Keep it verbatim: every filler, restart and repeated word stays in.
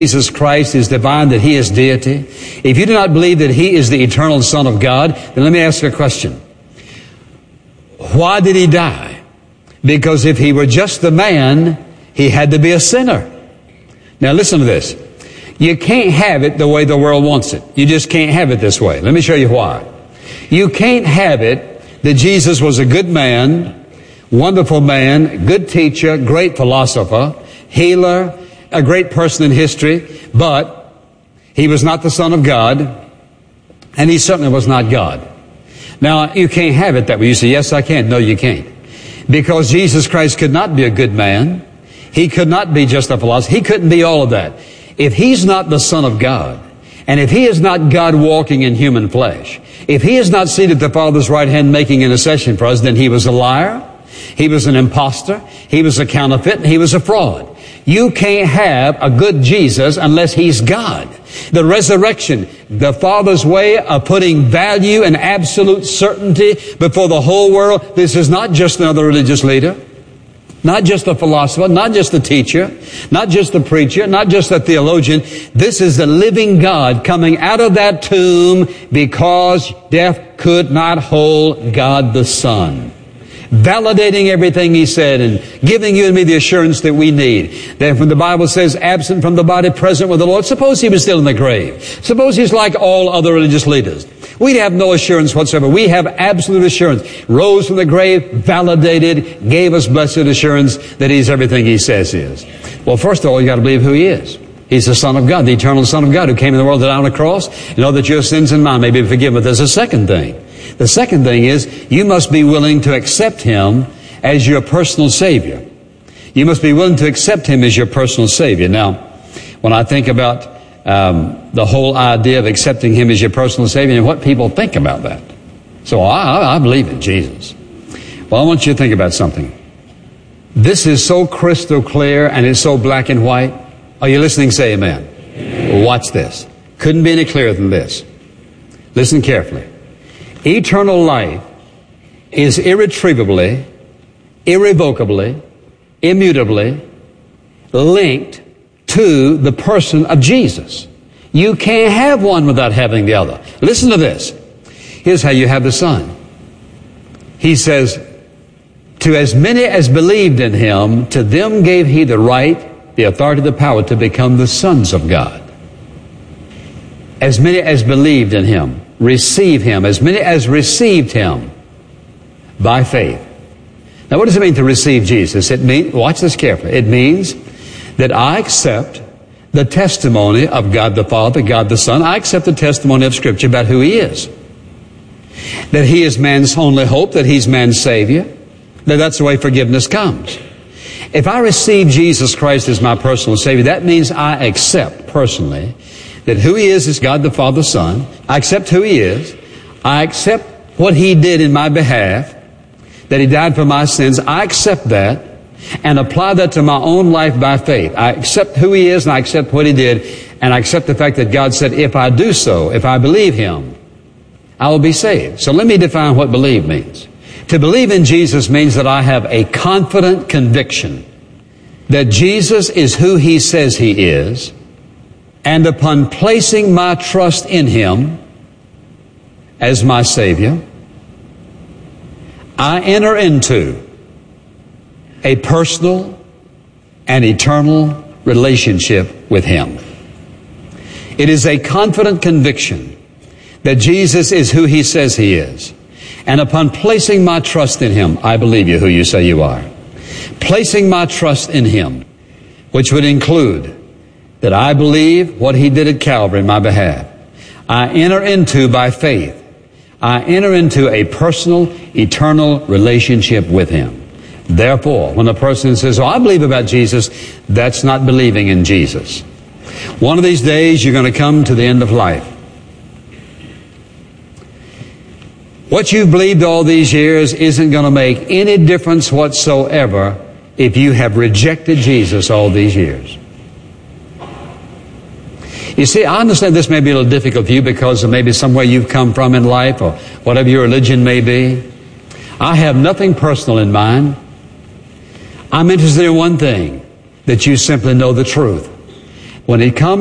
Jesus Christ is divine, that He is deity, if you do not believe that He is the eternal Son of God, then let me ask you a question. Why did He die? Because if He were just the man, He had to be a sinner. Now listen to this. You can't have it the way the world wants it. You just can't have it this way. Let me show you why. You can't have it that Jesus was a good man, wonderful man, good teacher, great philosopher, healer, a great person in history, but He was not the Son of God, and He certainly was not God. Now, you can't have it that way. You say, yes, I can. No, you can't. Because Jesus Christ could not be a good man. He could not be just a philosopher. He couldn't be all of that. If He's not the Son of God, and if He is not God walking in human flesh, if He is not seated at the Father's right hand making intercession for us, then He was a liar, He was an imposter, He was a counterfeit, and He was a fraud. You can't have a good Jesus unless He's God. The resurrection, the Father's way of putting value and absolute certainty before the whole world. This is not just another religious leader, not just a philosopher, not just a teacher, not just a preacher, not just a theologian. This is the living God coming out of that tomb because death could not hold God the Son. Validating everything He said and giving you and me the assurance that we need. That when the Bible says absent from the body, present with the Lord, suppose He was still in the grave. Suppose He's like all other religious leaders. We'd have no assurance whatsoever. We have absolute assurance. Rose from the grave, validated, gave us blessed assurance that He's everything He says He is. Well, first of all, you got to believe who He is. He's the Son of God, the eternal Son of God, who came in the world to die on a cross, and know that your sins and mine may be forgiven. But there's a second thing. The second thing is you must be willing to accept Him as your personal Savior. You must be willing to accept Him as your personal Savior. Now, when I think about um, the whole idea of accepting Him as your personal Savior and what people think about that. So I, I believe in Jesus. Well, I want you to think about something. This is so crystal clear and it's so black and white. Are you listening? Say amen. Amen. Watch this. Couldn't be any clearer than this. Listen carefully. Eternal life is irretrievably, irrevocably, immutably linked to the person of Jesus. You can't have one without having the other. Listen to this. Here's how you have the Son. He says, to as many as believed in Him, to them gave He the right, the authority, the power to become the sons of God. As many as believed in Him, receive Him, as many as received Him by faith. Now, what does it mean to receive Jesus? It means, watch this carefully, it means that I accept the testimony of God the Father, God the Son. I accept the testimony of Scripture about who He is. That He is man's only hope, that He's man's Savior, that that's the way forgiveness comes. If I receive Jesus Christ as my personal Savior, that means I accept personally that who He is is God the Father, Son. I accept who He is. I accept what He did in my behalf, that He died for my sins. I accept that and apply that to my own life by faith. I accept who He is and I accept what He did, and I accept the fact that God said, if I do so, if I believe Him, I will be saved. So let me define what believe means. To believe in Jesus means that I have a confident conviction that Jesus is who He says He is, and upon placing my trust in Him as my Savior, I enter into a personal and eternal relationship with Him. It is a confident conviction that Jesus is who He says He is. And upon placing my trust in Him, I believe you who you say you are. Placing my trust in Him, which would include that I believe what He did at Calvary in my behalf. I enter into, by faith, I enter into a personal, eternal relationship with Him. Therefore, when a person says, oh, I believe about Jesus, that's not believing in Jesus. One of these days, you're going to come to the end of life. What you've believed all these years isn't going to make any difference whatsoever if you have rejected Jesus all these years. You see, I understand this may be a little difficult for you because of maybe somewhere you've come from in life or whatever your religion may be. I have nothing personal in mind. I'm interested in one thing, that you simply know the truth. When it comes